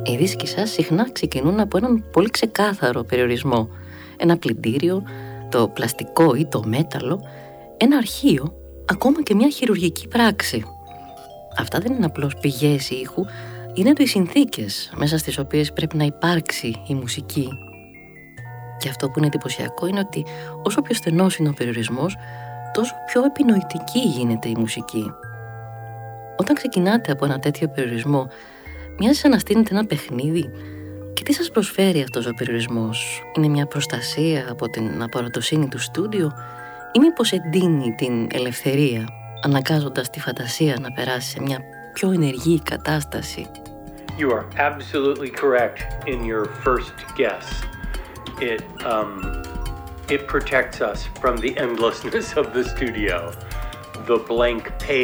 Οι δίσκοι σας συχνά ξεκινούν από έναν πολύ ξεκάθαρο περιορισμό. Ένα πλυντήριο, το πλαστικό ή το μέταλλο, ένα αρχείο, ακόμα και μια χειρουργική πράξη. Αυτά δεν είναι απλώς πηγές ήχου, είναι οι συνθήκες μέσα στις οποίες πρέπει να υπάρξει η μουσική. Και αυτό που είναι εντυπωσιακό είναι ότι όσο πιο στενός είναι ο περιορισμός, τόσο πιο επινοητική γίνεται η μουσική. Όταν ξεκινάτε από ένα τέτοιο περιορισμό, μοιάζει σαν να στείνετε ένα παιχνίδι. Και τι σας προσφέρει αυτός ο περιορισμός? Είναι μια προστασία από την απαρατοσύνη του στούντιο ή μήπως εντείνει την ελευθερία, αναγκάζοντας τη φαντασία να περάσει σε μια πιο ενεργή κατάσταση? You are absolutely correct in your first guess. It protects us from the endlessness of the studio. The blank page